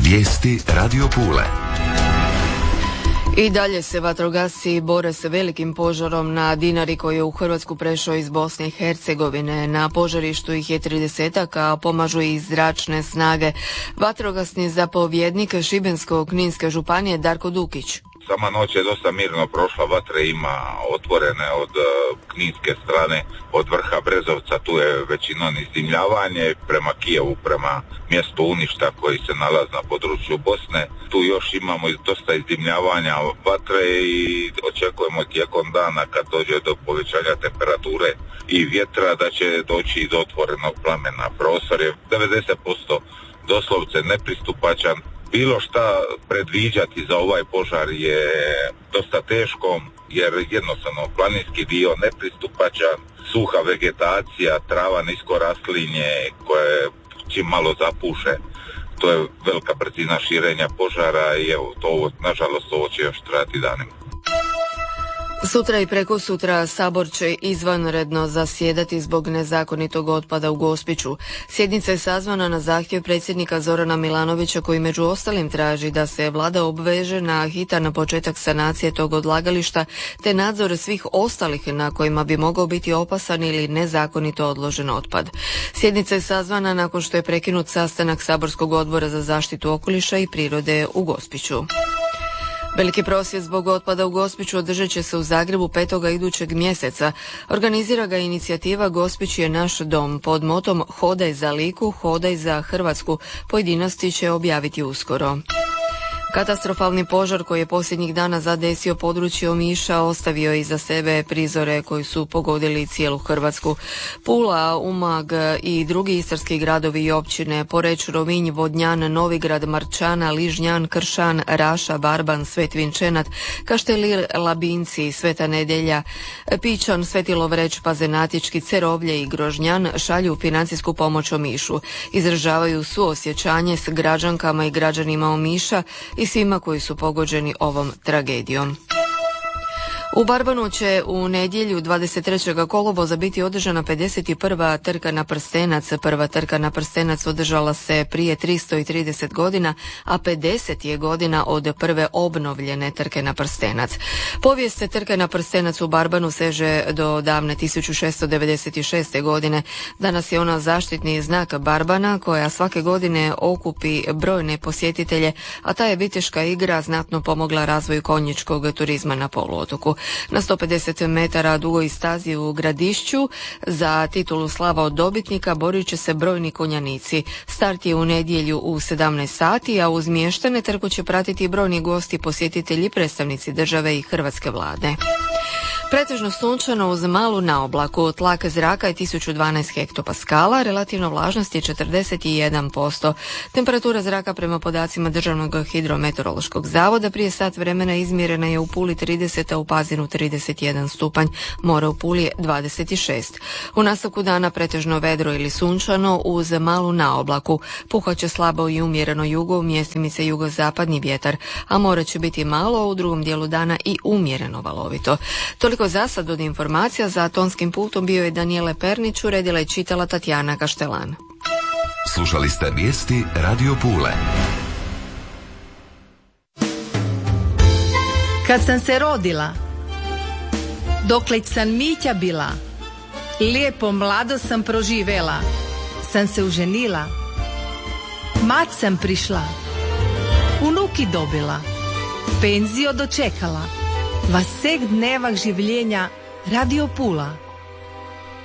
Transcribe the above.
Vijesti Radio Pule. I dalje se vatrogasci bore sa velikim požarom na Dinari koji je u Hrvatsku prešao iz Bosne i Hercegovine. Na požarištu ih je 30-ak, a pomažu i zračne snage. Vatrogasni zapovjednik Šibensko-kninske županije Darko Dukić. Sama noć je dosta mirno prošla, vatre ima otvorene od kninske strane, od vrha Brezovca, tu je većinom izdimljavanje prema Kijevu, prema mjestu Uništa koji se nalazi na području Bosne. Tu još imamo dosta izdimljavanja vatre i očekujemo tijekom dana kad dođe do povećanja temperature i vjetra da će doći i do otvorenog plamena. Prostor je 90% doslovce nepristupačan. Bilo šta predviđati za ovaj požar je dosta teško, jer jednostavno planinski dio nepristupačan, suha vegetacija, trava nisko raslinje koje čim malo zapuše, to je velika brzina širenja požara i evo, nažalost ovo će još trajati danima. Sutra i prekosutra Sabor će izvanredno zasjedati zbog nezakonitog otpada u Gospiću. Sjednica je sazvana na zahtjev predsjednika Zorana Milanovića koji među ostalim traži da se vlada obveže na hitan početak sanacije tog odlagališta te nadzor svih ostalih na kojima bi mogao biti opasan ili nezakonito odložen otpad. Sjednica je sazvana nakon što je prekinut sastanak Saborskog odbora za zaštitu okoliša i prirode u Gospiću. Veliki prosvjed zbog otpada u Gospiću održat će se u Zagrebu 5. idućeg mjeseca. Organizira ga inicijativa Gospić je naš dom pod motom Hodaj za Liku, hodaj za Hrvatsku. Pojedinosti će objaviti uskoro. Katastrofalni požar koji je posljednjih dana zadesio područje Omiša ostavio je iza sebe prizore koji su pogodili cijelu Hrvatsku. Pula, Umag i drugi istarski gradovi i općine, Poreč, Rovinj, Vodnjan, Novigrad, Marčana, Ližnjan, Kršan, Raša, Barban, Svet Vinčenat, Kaštelir, Labinci, Sveta Nedelja, Pičan, Sveti Lovreć, Pazenatički, Cerovlje i Grožnjan šalju financijsku pomoć Omišu. Izražavaju suosjećanje s građankama i građanima Omiša i svima koji su pogođeni ovom tragedijom. U Barbanu će u nedjelju 23. kolovoza biti održana 51. trka na prstenac. Prva trka na prstenac održala se prije 330 godina, a 50 je godina od prve obnovljene trke na prstenac. Povijest trke na prstenac u Barbanu seže do davne 1696. godine. Danas je ona zaštitni znak Barbana koja svake godine okupi brojne posjetitelje, a ta je viteška igra znatno pomogla razvoju konjičkog turizma na poluotoku. Na 150 metara dugoj stazi u Gradišću za titulu slava od dobitnika borit će se brojni konjanici. Start je u nedjelju u 17 sati, a uz mještane trku će pratiti brojni gosti, posjetitelji, predstavnici države i hrvatske vlade. Pretežno sunčano uz malu naoblaku, tlak zraka je 1012 hektopaskala, relativna vlažnost je 41%. Temperatura zraka prema podacima Državnog hidrometeorološkog zavoda prije sat vremena izmjerena je u Puli 30, a u Pazinu 31 stupanj, more u Puli je 26. U nastavku dana pretežno vedro ili sunčano uz malu naoblaku, puhat će slabo i umjereno jugo, mjestimice jugozapadni vjetar, a more će biti malo, u drugom dijelu dana i umjereno valovito. Toliko za sad od informacija. Za tonskim pultom bio je Danijele Pernić, uredila i čitala Tatjana Kaštelan. Slušali ste vijesti Radio Pule. Kad sam se rodila, dokle sam Mića bila, lijepo mlado sam proživela, sam se uženila, mat sam prišla, unuki dobila, penzio dočekala, vasek dnevah življenja Radio Pula.